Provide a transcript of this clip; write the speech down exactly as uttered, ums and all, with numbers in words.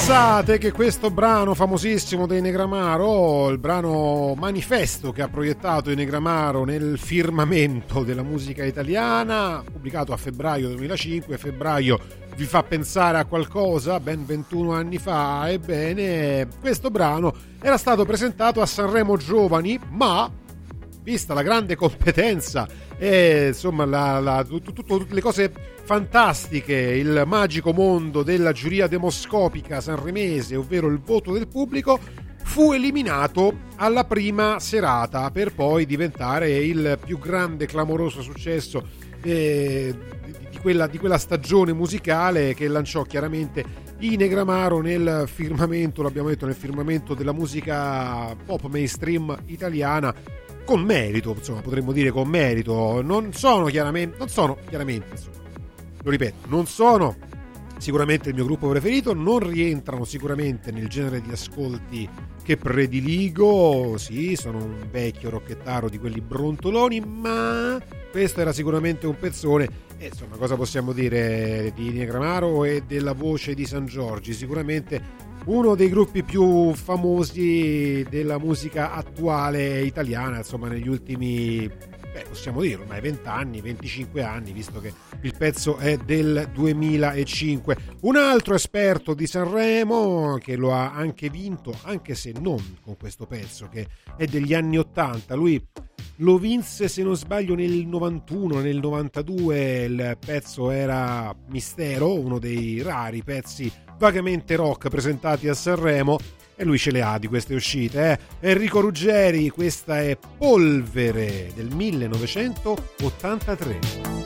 Pensate che questo brano famosissimo dei Negramaro, il brano manifesto che ha proiettato i Negramaro nel firmamento della musica italiana, pubblicato a febbraio duemilacinque, febbraio vi fa pensare a qualcosa? Ben ventuno anni fa. Ebbene, questo brano era stato presentato a Sanremo Giovani, ma vista la grande competenza e insomma la, la, tut, tut, tutte le cose fantastiche, il magico mondo della giuria demoscopica sanremese, ovvero il voto del pubblico, fu eliminato alla prima serata per poi diventare il più grande clamoroso successo eh, di, quella, di quella stagione musicale che lanciò chiaramente i Negramaro nel firmamento, l'abbiamo detto, nel firmamento della musica pop mainstream italiana, con merito, insomma, potremmo dire con merito. Non sono chiaramente, non sono chiaramente, insomma, lo ripeto, non sono sicuramente il mio gruppo preferito, non rientrano sicuramente nel genere di ascolti che prediligo, sì, sono un vecchio rocchettaro di quelli brontoloni, ma questo era sicuramente un pezzone. E insomma, cosa possiamo dire di Negramaro e della voce di San Giorgi? Sicuramente uno dei gruppi più famosi della musica attuale italiana, insomma, negli ultimi, beh, possiamo dire ormai venti anni, venticinque anni, visto che il pezzo è del duemilacinque. Un altro esperto di Sanremo che lo ha anche vinto, anche se non con questo pezzo, che è degli anni ottanta. Lui lo vinse, se non sbaglio, nel novantuno, nel novantadue. Il pezzo era Mistero, uno dei rari pezzi vagamente rock presentati a Sanremo, e lui ce le ha di queste uscite, eh? Enrico Ruggeri, questa è Polvere del millenovecentottantatré.